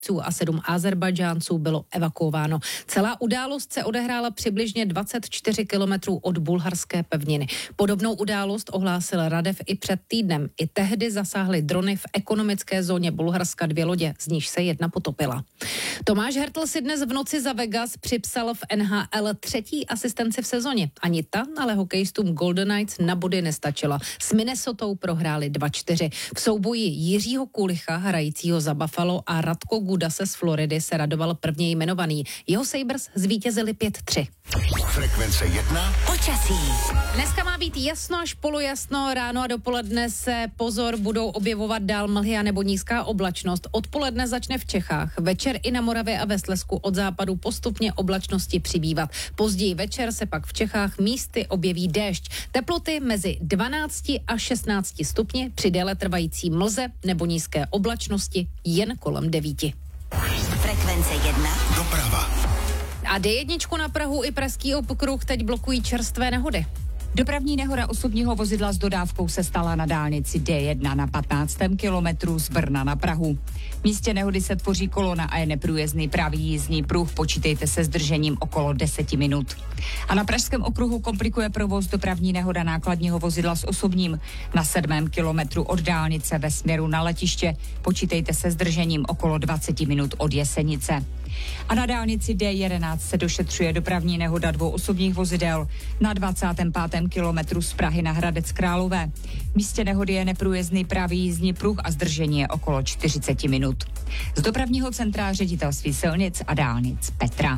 a 7 Azerbajdžánců bylo evakuováno. Celá událost se odehrála přibližně 24 kilometrů od bulharské pevniny. Podobnou událost ohlásil Radev i před týdnem. I tehdy zasáhly drony v ekonomické zóně Bulharska 2 lodě, z níž se jedna potopila. Tomáš Hertl si dnes v noci za Vegas připsal v NHL 3. asistenci v sezóně. Ani ta ale hokejistům Golden Knights na body nestačila. S Minnesotou prohráli 2-4. V souboji Jiřího Kulicha, hrajícího za Buffalo, a Radko Gudase z Floridy se radoval prvně jmenovaný. Jeho Sabres zvítězili 5-3. Frekvence 1. Počasí. Dneska má být jasno až polojasno, ráno a dopoledne se budou objevovat dál mlhy a nebo nízká oblačnost. Odpoledne začne v Čechách, večer i na Moravě a ve Slezsku od západu postupně oblačnosti přibývat. Později večer se pak v Čechách místy objeví déšť. Teploty mezi 12 a 16 stupni, při déle trvající mlze nebo nízké oblačnosti jen kolem 9. Frekvence 1. Doprava. A D1 na Prahu i pražský okruh teď blokují čerstvé nehody. Dopravní nehoda osobního vozidla s dodávkou se stala na dálnici D1 na 15. kilometru z Brna na Prahu. V místě nehody se tvoří kolona a je neprůjezdný pravý jízdní pruh. Počítejte se zdržením okolo 10 minut. A na pražském okruhu komplikuje provoz dopravní nehoda nákladního vozidla s osobním. Na 7. kilometru od dálnice ve směru na letiště počítejte se zdržením okolo 20 minut od Jesenice. A na dálnici D11 se došetřuje dopravní nehoda 2 osobních vozidel na 25. kilometru z Prahy na Hradec Králové. V místě nehody je neprůjezdný pravý jízdní pruh a zdržení je okolo 40 minut. Z dopravního centra Ředitelství silnic a dálnic Petra.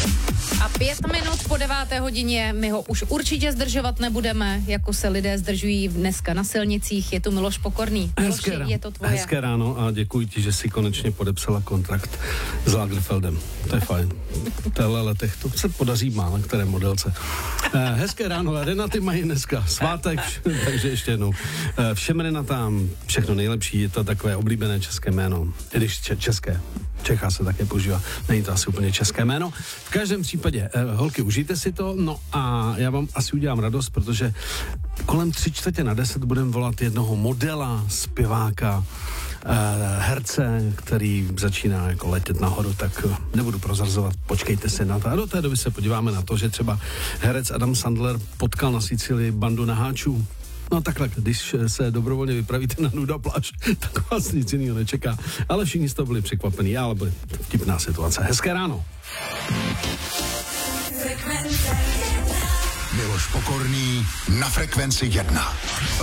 A 5 minut po 9. hodině, my ho už určitě zdržovat nebudeme, jako se lidé zdržují dneska na silnicích. Je tu Miloš Pokorný. Miloši, je to tvoje. Hezké ráno a děkuji ti, že jsi konečně podepsala kontrakt s Lagerfeldem. To je fajn. V téhle letech to se podaří málo, které modelce. Hezké ráno, Renaty mají dneska svátek, takže ještě jednou. Všem Renatám všechno nejlepší, je to takové oblíbené české jméno, když české. Čechá se také používá, není to asi úplně české jméno. V každém případě, holky, užijte si to, no a já vám asi udělám radost, protože kolem 9:45 budeme volat jednoho modela, zpěváka, herce, který začíná jako letět nahoru, tak nebudu prozrazovat, počkejte se na to. A do té doby se podíváme na to, že třeba herec Adam Sandler potkal na Sicílii bandu naháčů. No takhle, když se dobrovolně vypravíte na nuda pláž, tak vás nic jiného nečeká. Ale všichni z toho byli překvapení, ale byly vtipná situace. Hezké ráno. Miloš Pokorný na Frekvenci 1.